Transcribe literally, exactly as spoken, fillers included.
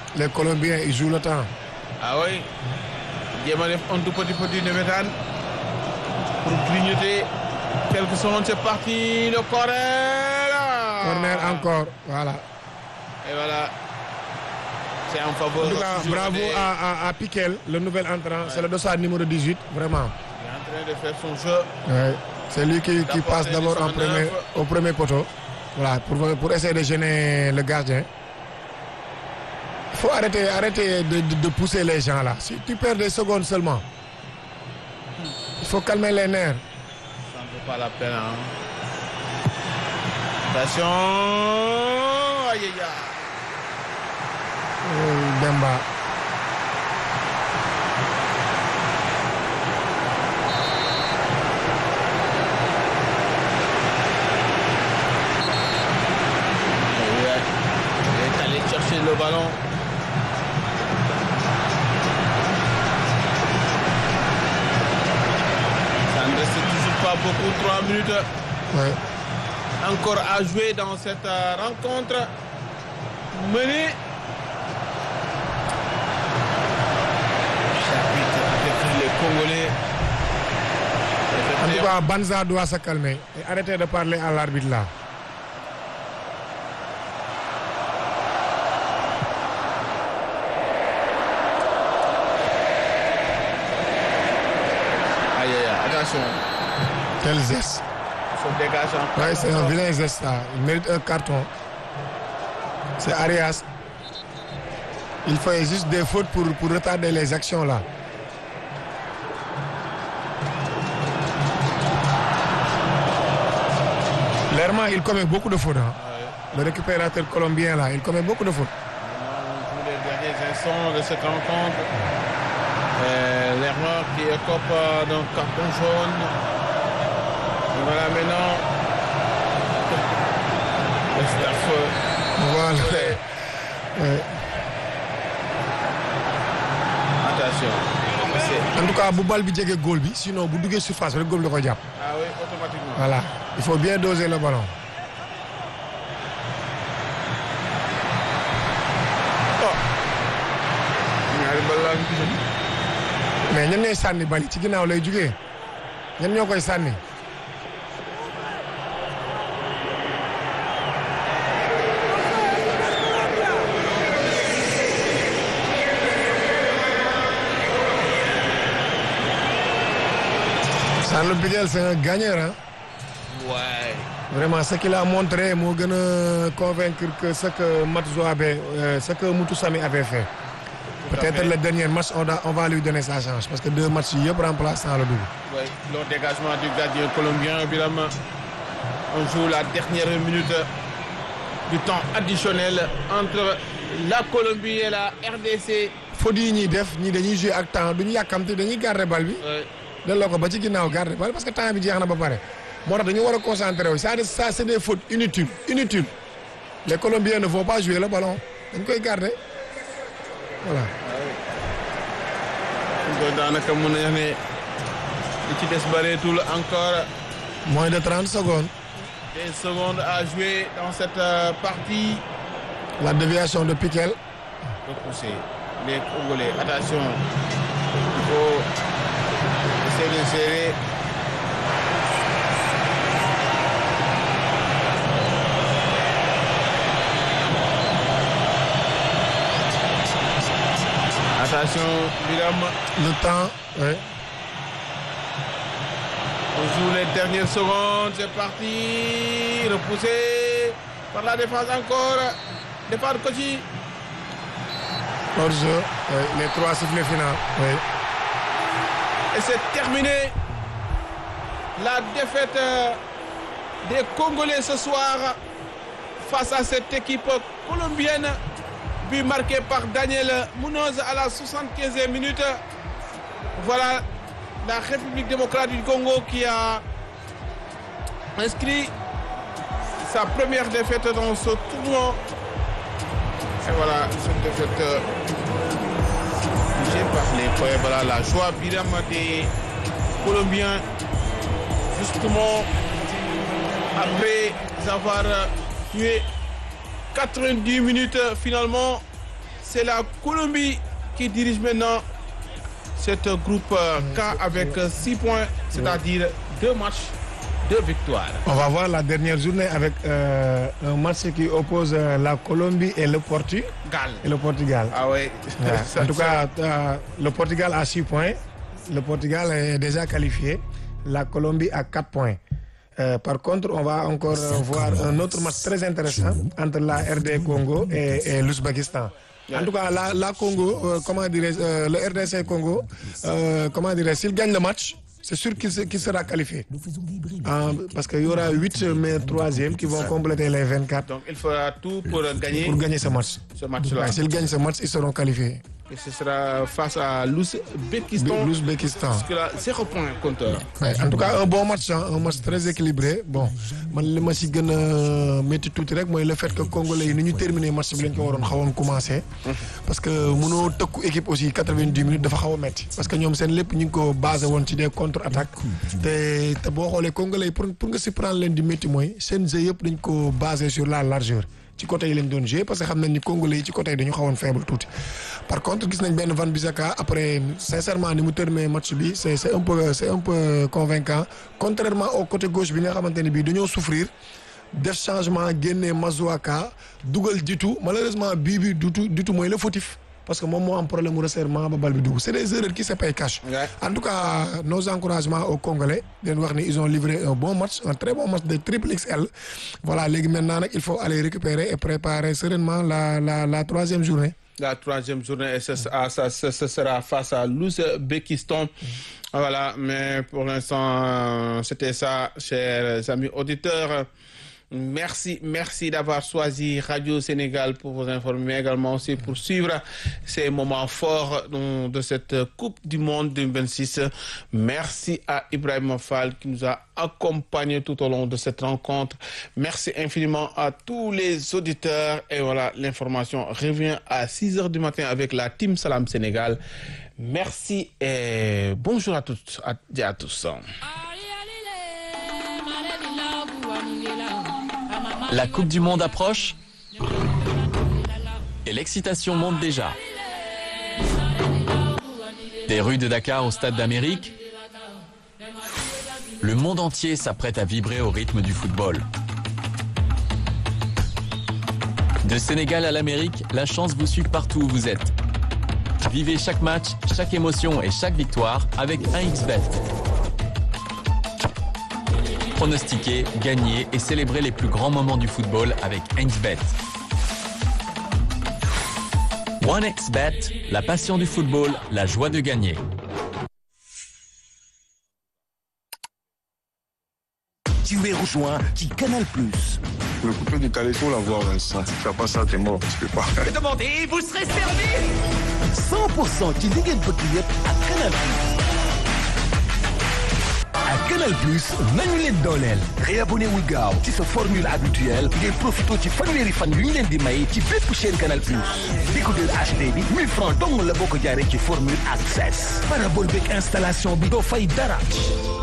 les Colombiens ils jouent le temps. Ah oui. jéem a def un tout petit petit navétane pour clignoter quelques secondes. C'est parti, le corner. Corner encore, voilà. Et voilà. C'est en faveur. En tout cas, bravo des... à, à, à Piquel, le nouvel entrant. Ouais. C'est le dossard numéro dix-huit, vraiment. Il est en train de faire son jeu. Ouais. C'est lui qui, qui passe d'abord en premier, au premier poteau. Voilà, pour, pour essayer de gêner le gardien. Il faut arrêter, arrêter de, de, de pousser les gens là. Si tu perds des secondes seulement, il faut calmer les nerfs. Ça ne vaut pas la peine. Hein. Attention. Aïe, aïe, aïe. Demba. Il est allé chercher le ballon. Ça ne reste toujours pas beaucoup, trois minutes. Ouais. Encore à jouer dans cette euh, rencontre. Menée. Chapitre avec les Congolais. En tout cas, Banza doit se calmer et arrêter de parler à l'arbitre là. Aïe, aïe, aïe, attention. Quel geste. Se dégage en Ouais, c'est un vilain geste là. Il mérite un carton. C'est Arias. Il fait juste des fautes pour, pour retarder les actions là. Clairement, il commet beaucoup de fautes. Hein. Ouais. Le récupérateur colombien là, il commet beaucoup de fautes. Tous les derniers instants de cette rencontre, euh, l'erreur qui écope d'un carton jaune. Et voilà maintenant le staff. Voilà. Ouais. Ouais. Attention. En tout cas, bu bal bi jege goal bi, sinon bu duggee surface rek goal bi da koy jàpp. Ah oui, automatiquement. Voilà. Il faut bien doser le ballon. Oh. ñaari bal laa ngi gis. Mais ñan ñooy sànni bali ci ginnaaw lay jugee ñan ñoo koy sànni. Charles Piquel c'est un gagnant hein. Ouais. Vraiment ce qu'il a montré moo gën a convaincre que ce que Matzo avait euh, ce que Moutou Sami avait fait. Peut-être le dernier match on va on va lui donner sa chance parce que deux matchs yi yëpp remplaçant la dugg. Oui, le dégagement du gardien colombien évidemment. On joue la dernière minute du temps additionnel entre la Colombie et la R D C. Faute yi ñuy def ñii dañuy jouer ak temps duñu yàkkamti dañuy garder bal bi. delloo ko ba ci ginnaaw garder bal parce que temps bi jeex na ba pare. moo tax dañu war a concentrer wu ça ça c'est des fautes inutiles inutiles les Colombiens ne vont pas jouer le ballon dañ koy garder voilà. waaw. daanaka mën nañu ne li ci des bareetul encore. moins de trente secondes. des secondes à jouer dans cette partie. La déviation de Piquel. Repousser les Congolais. Attention. Il faut essayer de serrer. Attention, évidemment. Le temps, oui. On joue les dernières secondes, c'est parti. Repoussé par la défense encore. Départ Kochi. Hors-jeu, oui. Les trois sifflets finaux. Oui. Et c'est terminé. La défaite des Congolais ce soir face à cette équipe colombienne. But marqué par Daniel Munoz à la soixante-quinzième minute. Voilà la République démocratique du Congo qui a inscrit sa première défaite dans ce tournoi. Et voilà cette défaite touchée par les points. Voilà la joie évidemment des Colombiens. Justement après avoir tué quatre-vingt-dix minutes, finalement c'est la Colombie qui dirige maintenant cette groupe K avec six points, c'est-à-dire deux matchs, deux victoires. On va voir la dernière journée avec euh, un match qui oppose euh, la Colombie et le Portugal. Et le Portugal. Ah oui. Ouais. En tout cas, euh, le Portugal a six points. Le Portugal est déjà qualifié. La Colombie a quatre points. Euh, par contre, on va encore euh, voir un autre match très intéressant entre la R D Congo et, et l'Ouzbékistan. En tout cas, la, la Congo, euh, comment dirais euh, le R D C Congo, euh, comment dirais s'il gagne le match, c'est sûr qu'il se, qu'il sera qualifié. Euh, parce qu'il y aura huit meilleurs troisièmes qui vont compléter les vingt-quatre. Donc il fera tout pour gagner, pour gagner ce match. Ce match-là. Ouais, s'ils gagnent ce match, ils seront qualifiés. Et ce sera face à l'Ouzbékistan. L'Ouzbékistan. Parce que là, zéro point compteur. Ouais, en tout cas, un bon match, hein, un match très équilibré. Bon, man li ma si gën a métti tuuti rek mooy le fait que Congolais yi ni ñu terminé match bi lañ ko waroon xawoon commencé. Parce que mënoo tëkku équipe aussi quatre-vingt-dix minutes dafa xaw a métti. parce que ñoom seen lépp ñu ngi ko basé woon ci des contre-attaques. te te boo xoolee Congolais yi pour pour nga si prendre leen di métti mooy seen jeu yëpp dañ ko basé sur la largeur. ci côté yi lañ doon jouer parce que xam nañ ni Congolais yi ci côté yi dañu xawoon faible tuuti. par contre gis nañ benn Van Bissaka après sincèrement ni mu terminé match bi c'est c'est un peu c'est un peu convaincant contrairement au côté gauche bi nga xamante ne bii dañoo souffrir def changement génnee Mazouaka dugal Ditou malheureusement bii bi Ditou Ditou mooy le fautif parce que moom moo am problème mu resserrement ba bal bi dugg c'est des erreurs qui se payent cash. En tout cas nos encouragements aux Congolais den wax ni ils ont livré un bon match un très bon match de triple X L voilà léegi maintenant nag il faut aller récupérer et préparer sereinement la la la troisième journée. La troisième journée, et ce, ah, ça, ce, ce sera face à l'Ouzbékistan. Voilà, mais pour l'instant, c'était ça, chers amis auditeurs. Merci, merci d'avoir choisi Radio Sénégal pour vous informer, mais également aussi pour suivre ces moments forts de cette Coupe du Monde deux mille vingt-six. Merci à Ibrahima Fall qui nous a accompagnés tout au long de cette rencontre. Merci infiniment à tous les auditeurs. Et voilà, l'information revient à six heures du matin avec la Team Salam Sénégal. Merci et bonjour à toutes et à tous. La Coupe du Monde approche et l'excitation monte déjà. Des rues de Dakar au Stade d'Amérique, le monde entier s'apprête à vibrer au rythme du football. De Sénégal à l'Amérique, la chance vous suit partout où vous êtes. Vivez chaque match, chaque émotion et chaque victoire avec un X bet. Pronostiquer, gagner et célébrer les plus grands moments du football avec un X bet. one X bet, la passion du football, la joie de gagner. Tu es rejoint qui Canal plus. Le coupé du Calais, faut l'avoir, Vincent. Si tu fais pas ça, t'es mort. Tu peux pas. Demandez, vous serez servi. cent pour cent ci li ngeen bëgg yëpp ak Canal plus. ak Canal plus nañu leen dooleel. réabonné wu gaaw ci sa formule habituelle ngay profité ci fanweeri fan yu ñu leen di may ci bépp chaîne Canal plus. décodeur H D bi mille francs dong la boo ko jaaree ci formule access. parabole beeg installation bi doo fay dara.